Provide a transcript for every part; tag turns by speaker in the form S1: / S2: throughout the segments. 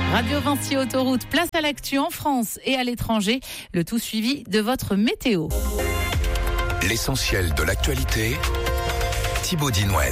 S1: Radio Vinci Autoroute, place à l'actu en France et à l'étranger. Le tout suivi de votre météo.
S2: L'essentiel de l'actualité, Thibaut Dinouel.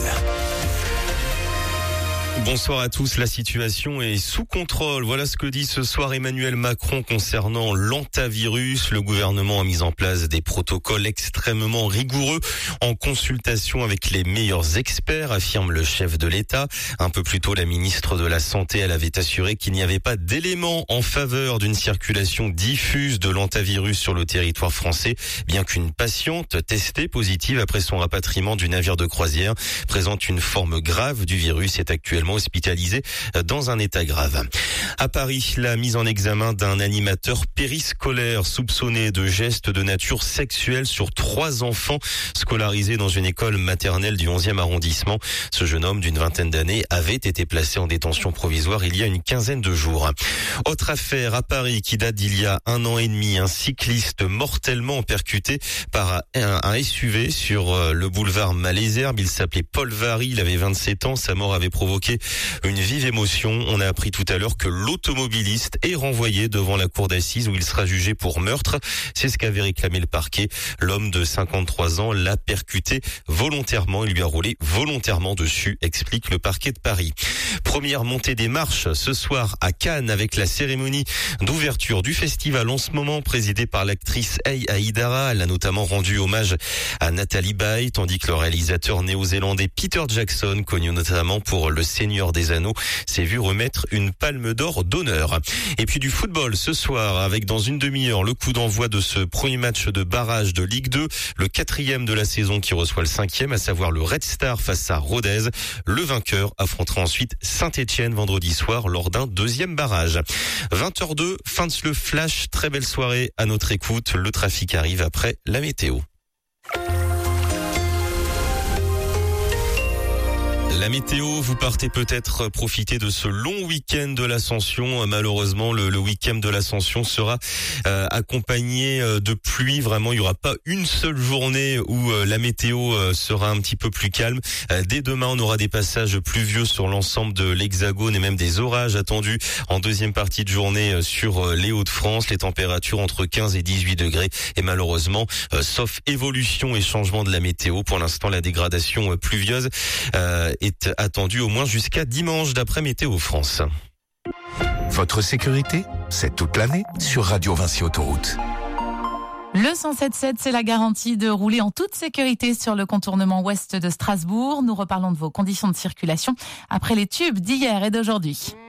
S3: Bonsoir à tous, la situation est sous contrôle. Voilà ce que dit ce soir Emmanuel Macron concernant l'hantavirus. Le gouvernement a mis en place des protocoles extrêmement rigoureux en consultation avec les meilleurs experts, affirme le chef de l'État. Un peu plus tôt, la ministre de la Santé, elle avait assuré qu'il n'y avait pas d'éléments en faveur d'une circulation diffuse de l'hantavirus sur le territoire français, bien qu'une patiente testée positive après son rapatriement du navire de croisière présente une forme grave du virus est actuellement hospitalisé dans un état grave. À Paris, la mise en examen d'un animateur périscolaire soupçonné de gestes de nature sexuelle sur 3 enfants scolarisés dans une école maternelle du 11e arrondissement. Ce jeune homme d'une vingtaine d'années avait été placé en détention provisoire il y a une quinzaine de jours. Autre affaire à Paris qui date d'il y a 1 an et demi, un cycliste mortellement percuté par un SUV sur le boulevard Malesherbes. Il s'appelait Paul Vary, il avait 27 ans, sa mort avait provoqué une vive émotion. On a appris tout à l'heure que l'automobiliste est renvoyé devant la cour d'assises où il sera jugé pour meurtre. C'est ce qu'avait réclamé le parquet. L'homme de 53 ans l'a percuté volontairement. Il lui a roulé volontairement dessus, explique le parquet de Paris. Première montée des marches ce soir à Cannes avec la cérémonie d'ouverture du festival en ce moment présidée par l'actrice Hey Haïdara. Elle a notamment rendu hommage à Nathalie Baye, tandis que le réalisateur néo-zélandais Peter Jackson, connu notamment pour Le Seigneur des Anneaux, s'est vu remettre une palme d'or d'honneur. Et puis du football ce soir avec dans une demi-heure le coup d'envoi de ce premier match de barrage de Ligue 2, le 4e de la saison qui reçoit le 5e, à savoir le Red Star face à Rodez. Le vainqueur affrontera ensuite Saint-Etienne vendredi soir lors d'un 2e barrage. 20h02, fin de le flash, très belle soirée à notre écoute. Le trafic arrive après la météo. La météo, vous partez peut-être profiter de ce long week-end de l'Ascension. Malheureusement, le week-end de l'Ascension sera accompagné de pluie. Vraiment, il n'y aura pas une seule journée où la météo sera un petit peu plus calme. Dès demain, on aura des passages pluvieux sur l'ensemble de l'Hexagone et même des orages attendus en deuxième partie de journée sur les Hauts-de-France. Les températures entre 15 et 18 degrés. Et malheureusement, sauf évolution et changement de la météo, pour l'instant, la dégradation pluvieuse est attendue au moins jusqu'à dimanche d'après Météo France.
S2: Votre sécurité, c'est toute l'année sur Radio Vinci Autoroute.
S1: Le 107.7, c'est la garantie de rouler en toute sécurité sur le contournement ouest de Strasbourg. Nous reparlons de vos conditions de circulation après les tubes d'hier et d'aujourd'hui.